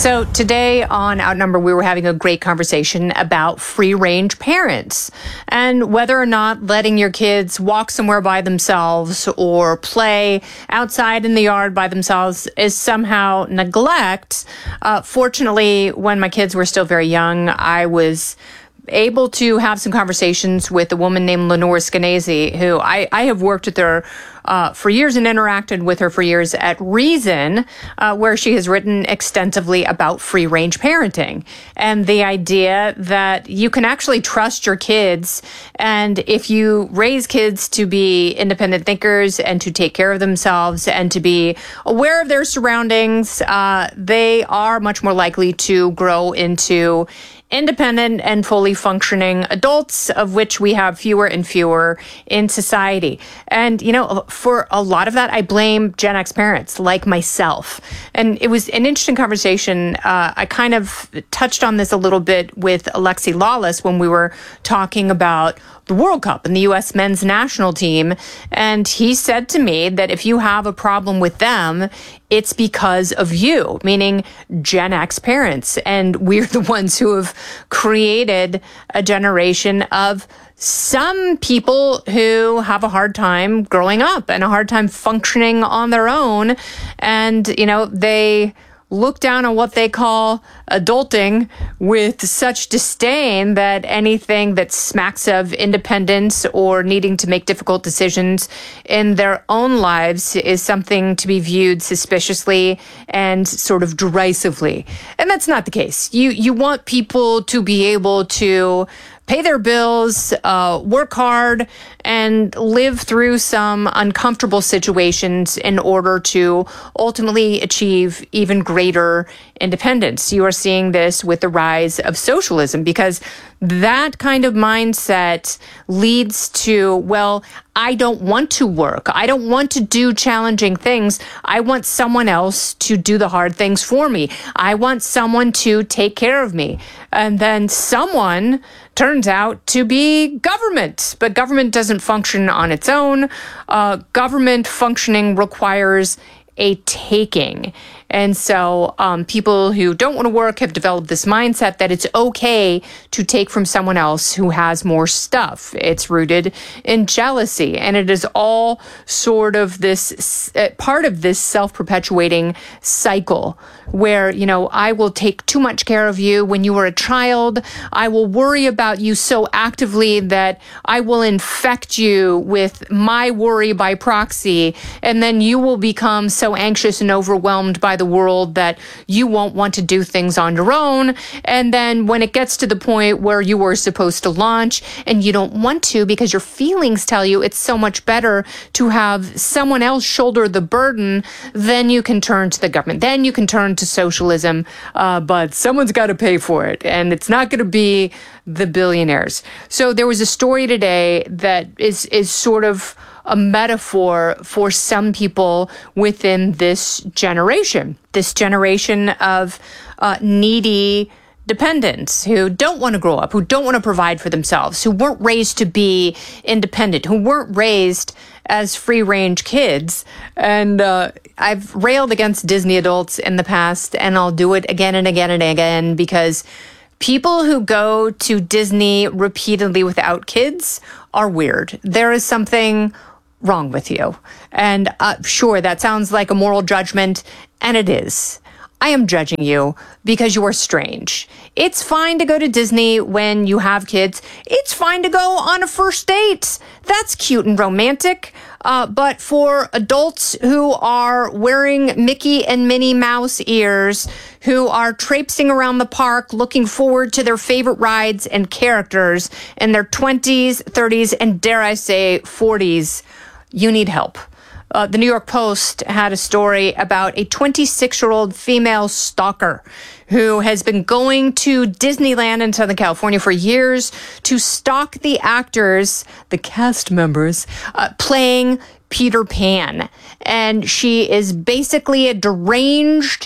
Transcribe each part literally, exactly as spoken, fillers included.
So today on Outnumber, we were having a great conversation about free-range parents and whether or not letting your kids walk somewhere by themselves or play outside in the yard by themselves is somehow neglect. Uh, fortunately, when my kids were still very young, I was able to have some conversations with a woman named Lenore Skenazy, who I, I have worked with her uh, for years and interacted with her for years at Reason, uh, where she has written extensively about free-range parenting and the idea that you can actually trust your kids. And if you raise kids to be independent thinkers and to take care of themselves and to be aware of their surroundings, uh, they are much more likely to grow into independent and fully functioning adults, of which we have fewer and fewer in society. And, you know, for a lot of that, I blame Gen X parents like myself. And it was an interesting conversation. Uh, I kind of touched on this a little bit with Alexi Lawless when we were talking about the World Cup and the U S men's national team. And he said to me that if you have a problem with them, it's because of you, meaning Gen X parents. And we're the ones who have created a generation of some people who have a hard time growing up and a hard time functioning on their own. And, you know, they look down on what they call adulting with such disdain that anything that smacks of independence or needing to make difficult decisions in their own lives is something to be viewed suspiciously and sort of derisively. And that's not the case. You you want people to be able to pay their bills, uh, work hard, and live through some uncomfortable situations in order to ultimately achieve even greater independence. You are seeing this with the rise of socialism because that kind of mindset leads to, well, I don't want to work. I don't want to do challenging things. I want someone else to do the hard things for me. I want someone to take care of me. And then someone turns out to be government, but government doesn't function on its own. Uh, government functioning requires a taking. And so um, people who don't want to work have developed this mindset that it's okay to take from someone else who has more stuff. It's rooted in jealousy. And it is all sort of this uh, part of this self-perpetuating cycle where, you know, I will take too much care of you when you were a child. I will worry about you so actively that I will infect you with my worry by proxy. And then you will become so anxious and overwhelmed by the world that you won't want to do things on your own. And then when it gets to the point where you were supposed to launch and you don't want to because your feelings tell you it's so much better to have someone else shoulder the burden, then you can turn to the government. Then you can turn to socialism, uh, but someone's got to pay for it. And it's not going to be the billionaires. So there was a story today that is is sort of a metaphor for some people within this generation, this generation of uh, needy dependents who don't want to grow up, who don't want to provide for themselves, who weren't raised to be independent, who weren't raised as free-range kids. And uh, I've railed against Disney adults in the past, and I'll do it again and again and again because people who go to Disney repeatedly without kids are weird. There is something wrong with you. And uh, sure, that sounds like a moral judgment, and it is. I am judging you because you are strange. It's fine to go to Disney when you have kids. It's fine to go on a first date. That's cute and romantic. Uh, but for adults who are wearing Mickey and Minnie Mouse ears, who are traipsing around the park looking forward to their favorite rides and characters in their twenties, thirties, and dare I say forties, you need help. Uh, the New York Post had a story about a twenty-six-year-old female stalker who has been going to Disneyland in Southern California for years to stalk the actors, the cast members, uh, playing Peter Pan. And she is basically a deranged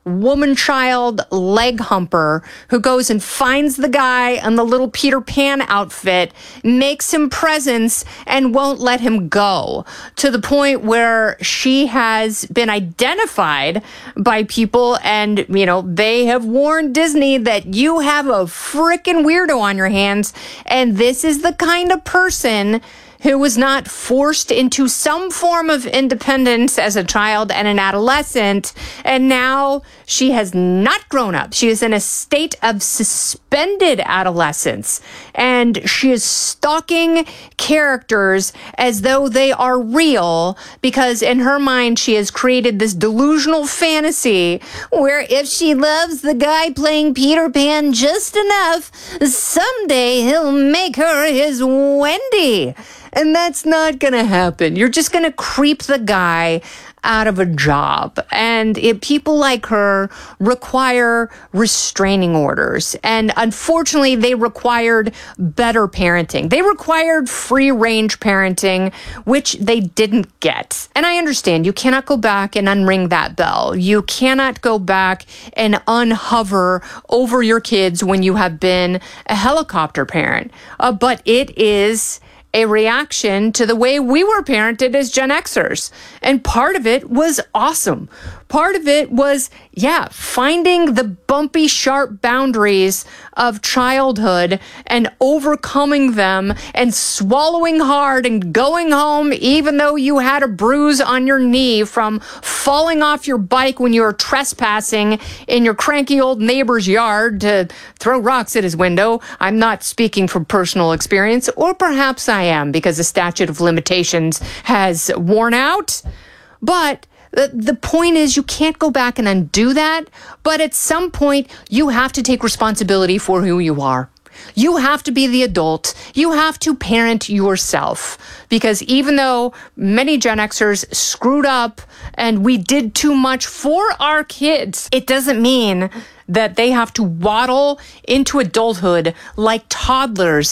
woman child leg humper who goes and finds the guy in the little Peter Pan outfit, makes him presents, and won't let him go, to the point where she has been identified by people and, you know, they have warned Disney that you have a freaking weirdo on your hands, and this is the kind of person who was not forced into some form of independence as a child and an adolescent, and now she has not grown up. She is in a state of suspended adolescence, and she is stalking characters as though they are real, because in her mind she has created this delusional fantasy where if she loves the guy playing Peter Pan just enough, someday he'll make her his Wendy. And that's not going to happen. You're just going to creep the guy out of a job. And it, people like her require restraining orders. And unfortunately, they required better parenting. They required free-range parenting, which they didn't get. And I understand you cannot go back and unring that bell. You cannot go back and unhover over your kids when you have been a helicopter parent. Uh, but it is a reaction to the way we were parented as Gen Xers. And part of it was awesome. Part of it was, yeah, finding the bumpy, sharp boundaries of childhood and overcoming them and swallowing hard and going home even though you had a bruise on your knee from falling off your bike when you were trespassing in your cranky old neighbor's yard to throw rocks at his window. I'm not speaking from personal experience, or perhaps I am because the statute of limitations has worn out. But The, the point is you can't go back and undo that, but at some point you have to take responsibility for who you are. You have to be the adult. You have to parent yourself, because even though many Gen Xers screwed up and we did too much for our kids, it doesn't mean that they have to waddle into adulthood like toddlers,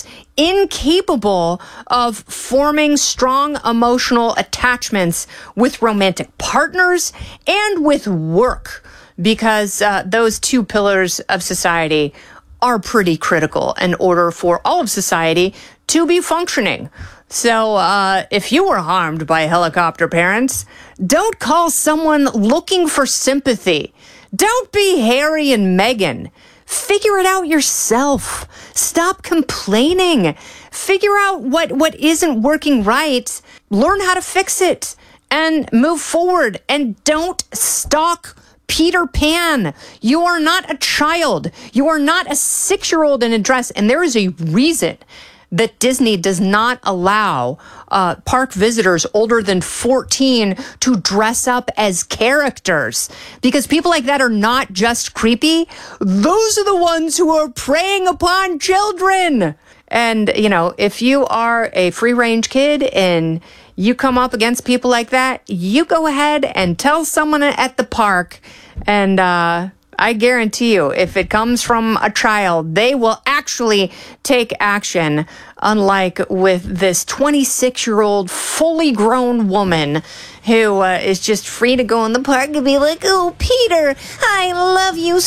incapable of forming strong emotional attachments with romantic partners and with work, because uh, those two pillars of society are pretty critical in order for all of society to be functioning. So uh, if you were harmed by helicopter parents, don't call someone looking for sympathy. Don't be Harry and Meghan. Figure it out yourself. Stop complaining. Figure out what, what isn't working right. Learn how to fix it and move forward. And don't stalk Peter Pan. You are not a child. You are not a six-year-old in a dress. And there is a reason that Disney does not allow uh, park visitors older than fourteen to dress up as characters. Because people like that are not just creepy. Those are the ones who are preying upon children. And, you know, if you are a free-range kid and you come up against people like that, you go ahead and tell someone at the park, and uh, I guarantee you, if it comes from a child, they will actually take action, unlike with this twenty-six-year-old fully grown woman who uh, is just free to go in the park and be like, "Oh, Peter, I love you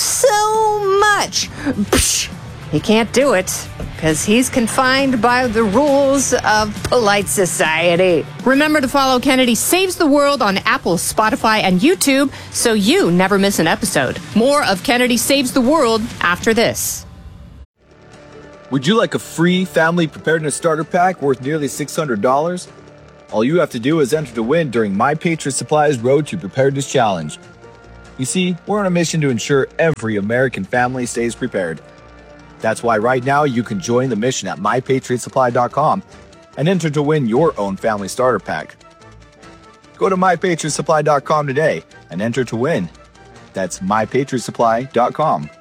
so much." Psh, he can't do it, because he's confined by the rules of polite society. Remember to follow Kennedy Saves the World on Apple, Spotify, and YouTube so you never miss an episode. More of Kennedy Saves the World after this. Would you like a free family preparedness starter pack worth nearly six hundred dollars? All you have to do is enter to win during My Patriot Supply's Road to Preparedness Challenge. You see, we're on a mission to ensure every American family stays prepared. That's why right now you can join the mission at my patriot supply dot com and enter to win your own family starter pack. Go to my patriot supply dot com today and enter to win. That's my patriot supply dot com.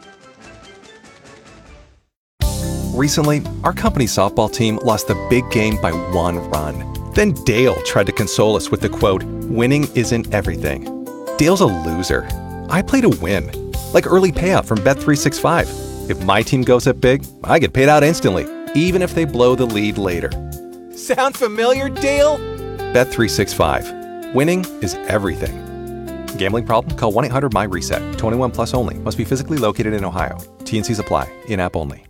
Recently, our company's softball team lost the big game by one run. Then Dale tried to console us with the quote, "Winning isn't everything." Dale's a loser. I play to win, like early payout from Bet three sixty-five. If my team goes up big, I get paid out instantly, even if they blow the lead later. Sound familiar, Dale? Bet three sixty-five. Winning is everything. Gambling problem? Call one eight hundred my reset. twenty-one plus only. Must be physically located in Ohio. T and Cs apply. In-app only.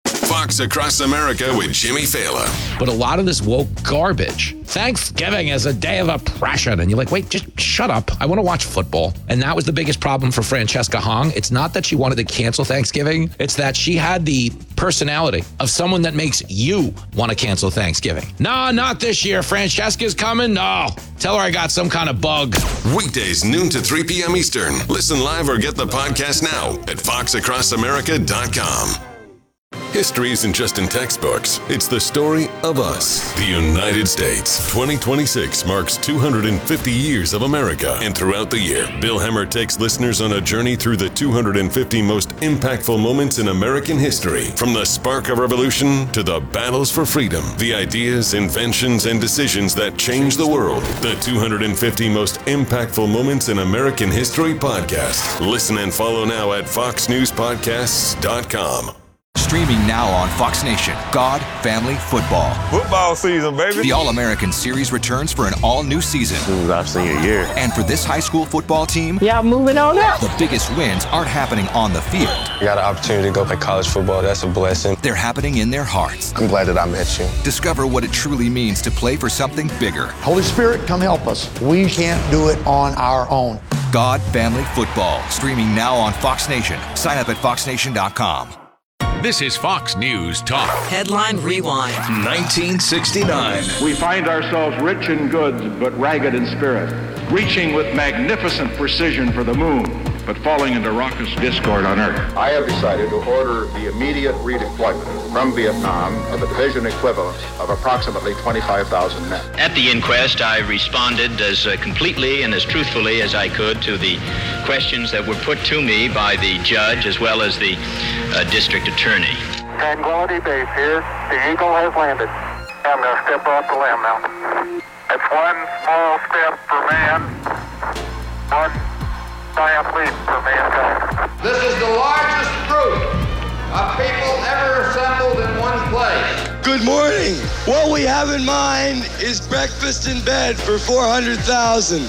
Fox Across America with Jimmy Fallon. But a lot of this woke garbage. Thanksgiving is a day of oppression. And you're like, wait, just shut up. I want to watch football. And that was the biggest problem for Francesca Hong. It's not that she wanted to cancel Thanksgiving. It's that she had the personality of someone that makes you want to cancel Thanksgiving. No, not this year. Francesca's coming? No. Tell her I got some kind of bug. Weekdays, noon to three p.m. Eastern. Listen live or get the podcast now at fox across america dot com. History isn't just in textbooks. It's the story of us, the United States. twenty twenty-six marks two hundred fifty years of America. And throughout the year, Bill Hemmer takes listeners on a journey through the two hundred fifty most impactful moments in American history. From the spark of revolution to the battles for freedom, the ideas, inventions, and decisions that changed the world. The two hundred fifty most impactful moments in American history podcast. Listen and follow now at fox news podcasts dot com. Streaming now on Fox Nation, God, Family, Football. Football season, baby. The All-American Series returns for an all-new season. This is our senior year. And for this high school football team, yeah, moving on up. The biggest wins aren't happening on the field. I got an opportunity to go play college football. That's a blessing. They're happening in their hearts. I'm glad that I met you. Discover what it truly means to play for something bigger. Holy Spirit, come help us. We can't do it on our own. God, Family, Football. Streaming now on Fox Nation. Sign up at fox nation dot com. This is Fox News Talk. Headline Rewind. nineteen sixty-nine. We find ourselves rich in goods, but ragged in spirit, reaching with magnificent precision for the moon, but falling into raucous discord on Earth. I have decided to order the immediate redeployment from Vietnam of a division equivalent of approximately twenty-five thousand men. At the inquest, I responded as uh, completely and as truthfully as I could to the questions that were put to me by the judge as well as the uh, district attorney. Tranquility Base here. The Eagle has landed. I'm going to step off the limb now. It's one small step for man, one giant leap for mankind. This is the largest group of people ever assembled in one place. Good morning. What we have in mind is breakfast in bed for four hundred thousand.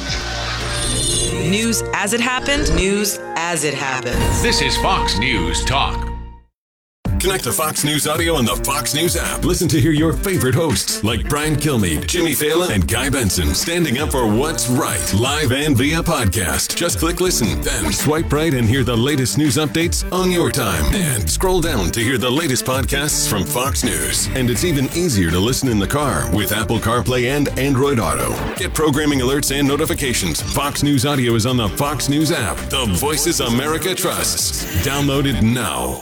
News as it happened, news as it happens. This is Fox News Talk. Connect to Fox News Audio on the Fox News app. Listen to hear your favorite hosts like Brian Kilmeade, Jimmy Fallon, and Guy Benson standing up for what's right, live and via podcast. Just click listen, then swipe right and hear the latest news updates on your time. And scroll down to hear the latest podcasts from Fox News. And it's even easier to listen in the car with Apple CarPlay and Android Auto. Get programming alerts and notifications. Fox News Audio is on the Fox News app. The voices America trusts. Download it now.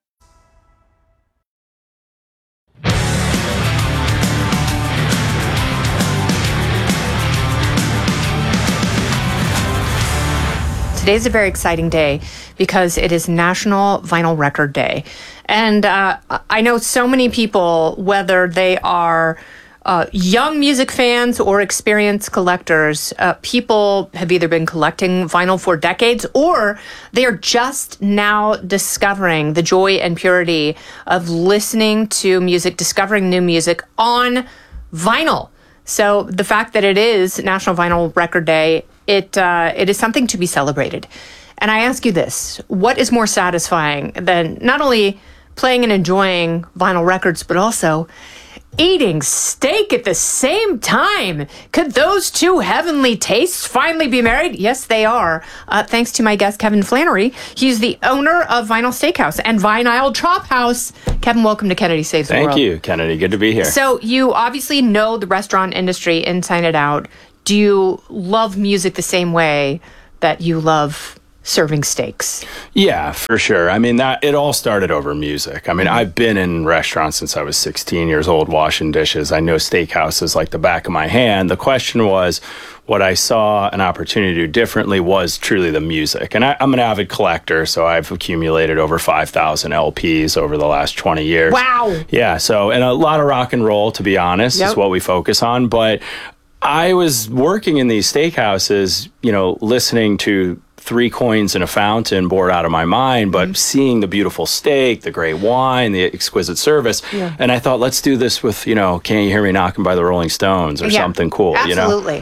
Today's a very exciting day because it is National Vinyl Record Day. And uh, I know so many people, whether they are uh, young music fans or experienced collectors, uh, people have either been collecting vinyl for decades or they are just now discovering the joy and purity of listening to music, discovering new music on vinyl. So the fact that it is National Vinyl Record Day, it uh, it is something to be celebrated. And I ask you this, what is more satisfying than not only playing and enjoying vinyl records, but also eating steak at the same time? Could those two heavenly tastes finally be married? Yes, they are. Uh, thanks to my guest, Kevin Flannery. He's the owner of Vinyl Steakhouse and Vinyl Chop House. Kevin, welcome to Kennedy Saves the World. Thank you, Kennedy. Good to be here. So you obviously know the restaurant industry inside and out. Do you love music the same way that you love serving steaks? Yeah, for sure. I mean, that it all started over music. I mean, mm-hmm. I've been in restaurants since I was sixteen years old, washing dishes. I know steakhouses like the back of my hand. The question was, what I saw an opportunity to do differently was truly the music. And I, I'm an avid collector, so I've accumulated over five thousand L Ps over the last twenty years. Wow. Yeah, so, and a lot of rock and roll, to be honest, yep. is what we focus on. But I was working in these steakhouses, you know, listening to Three Coins in a Fountain bored out of my mind, but mm-hmm. seeing the beautiful steak, the great wine, the exquisite service. Yeah. And I thought, let's do this with, you know, Can't You Hear Me Knocking by the Rolling Stones or yeah, something cool, absolutely. You know?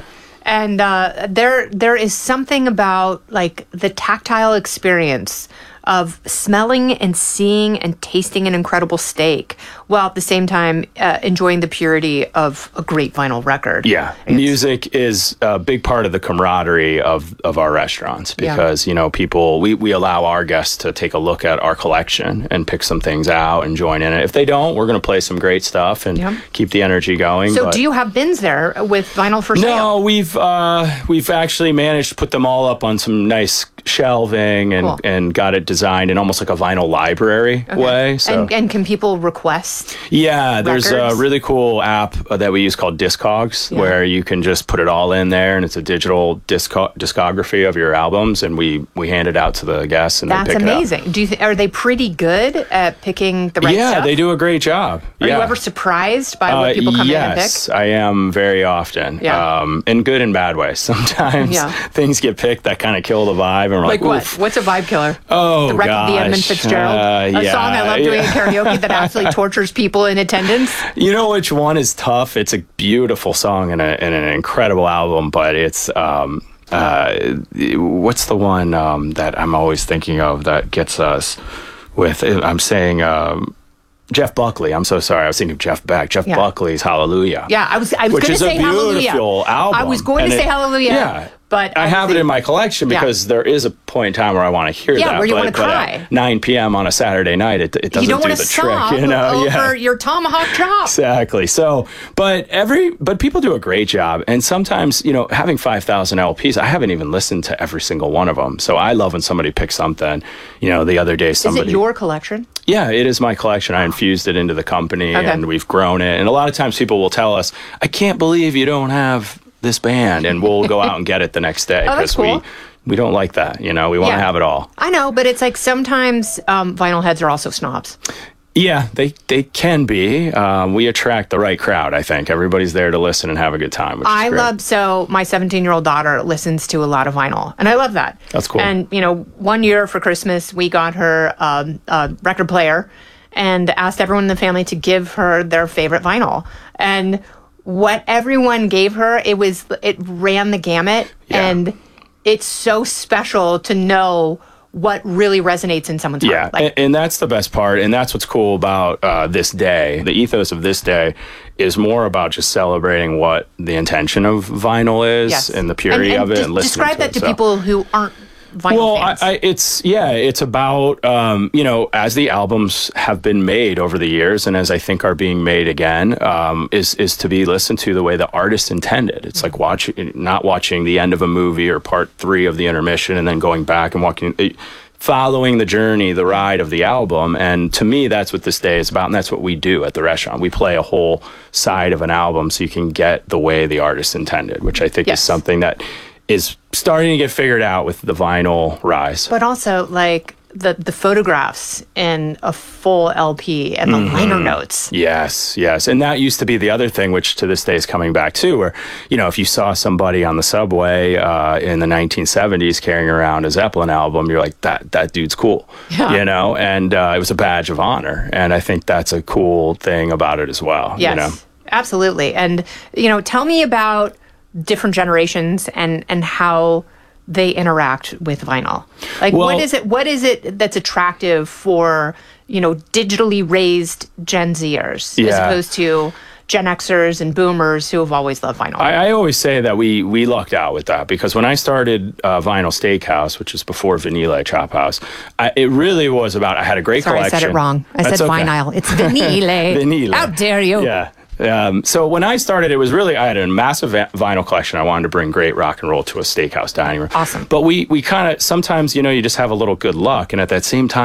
And uh, there there is something about like the tactile experience of smelling and seeing and tasting an incredible steak while at the same time uh, enjoying the purity of a great vinyl record. Yeah. It's, music is a big part of the camaraderie of, of our restaurants because, yeah. you know, people, we, we allow our guests to take a look at our collection and pick some things out and join in it. If they don't, we're going to play some great stuff and yeah. keep the energy going. So but, do you have bins there with vinyl for sale? No, we've, uh, we've actually managed to put them all up on some nice shelving and, cool. and got it designed in almost like a vinyl library okay. way. So. And, and can people request Yeah, there's records? a really cool app that we use called Discogs yeah. where you can just put it all in there and it's a digital disco- discography of your albums and we, we hand it out to the guests and That's they pick amazing. it up. Do you th- are they pretty good at picking the right yeah, stuff? Yeah, they do a great job. Are yeah. you ever surprised by what uh, people come yes, in and pick? Yes, I am very often. Yeah. Um, in good and bad ways. Sometimes yeah. things get picked that kind of kill the vibe and we're like, like what? Oof. What's a vibe killer? Oh, the record, gosh. The Edmund Fitzgerald? Uh, a yeah, song I love doing yeah. in karaoke that absolutely tortures people in attendance? You know which one is tough? It's a beautiful song and, a, and an incredible album, but it's... Um, uh, what's the one um, that I'm always thinking of that gets us with... I'm saying... Um, Jeff Buckley. I'm so sorry. I was thinking of Jeff Beck. Jeff yeah. Buckley's Hallelujah. Yeah, I was I was going to say Hallelujah. Which is a beautiful album. I was going and to say it, Hallelujah. Yeah. But I have it in my collection because yeah. there is a point in time where I want to hear yeah, that. where you but, want to cry. At nine p.m. on a Saturday night, it, it doesn't you don't do want the to sob trick. You know, over yeah. your tomahawk chop. Exactly. So, but every but people do a great job, and sometimes you know having five thousand L Ps, I haven't even listened to every single one of them. So I love when somebody picks something. You know, the other day somebody. Is it your collection? Yeah, it is my collection. I infused it into the company, okay. and we've grown it. And a lot of times people will tell us, "I can't believe you don't have this band," and we'll go out and get it the next day because oh, cool. we. We don't like that, you know. We want to yeah. have it all. I know, but it's like sometimes um, vinyl heads are also snobs. Yeah, they they can be. Um, we attract the right crowd, I think. Everybody's there to listen and have a good time, which is I great. love, so my seventeen-year-old daughter listens to a lot of vinyl, and I love that. That's cool. And, you know, one year for Christmas, we got her um, a record player and asked everyone in the family to give her their favorite vinyl. And what everyone gave her, it was, it ran the gamut, yeah. and it's so special to know what really resonates in someone's yeah, heart. Like, and, and that's the best part, and that's what's cool about uh, this day. The ethos of this day is more about just celebrating what the intention of vinyl is yes. and the purity and, and of it, de- and listening describe to that it, to so. people who aren't vinyl well, fans. I, I, it's yeah, it's about um, you know, as the albums have been made over the years, and as I think are being made again, um, is is to be listened to the way the artist intended. It's like watching, not watching the end of a movie or part three of the intermission, and then going back and walking. Following the journey, the ride of the album. And to me, that's what this day is about. And that's what we do at the restaurant. We play a whole side of an album so you can get the way the artist intended, which I think yes. is something that is starting to get figured out with the vinyl rise. But also, like, the, the photographs in a full L P and the mm-hmm. liner notes. Yes, yes. And that used to be the other thing, which to this day is coming back too, where, you know, if you saw somebody on the subway uh, in the nineteen seventies carrying around a Zeppelin album, you're like, that that dude's cool, yeah. you know? And uh, it was a badge of honor. And I think that's a cool thing about it as well. Yes, you know? Absolutely. And, you know, tell me about different generations and, and how they interact with vinyl. Like, well, what is it? What is it that's attractive for, you know, digitally raised Gen Zers yeah. as opposed to Gen Xers and Boomers who have always loved vinyl? I, I always say that we we lucked out with that because when I started uh, Vinyl Steakhouse, which is before Vanille Chop House, I, it really was about. I had a great Sorry, collection. I said it wrong. I That's said okay. vinyl. It's Vanille. Vanille. How dare you? Yeah. Um, so when I started, it was really, I had a massive va- vinyl collection. I wanted to bring great rock and roll to a steakhouse dining room. Awesome. But we, we kind of, sometimes, you know, you just have a little good luck. And at that same time,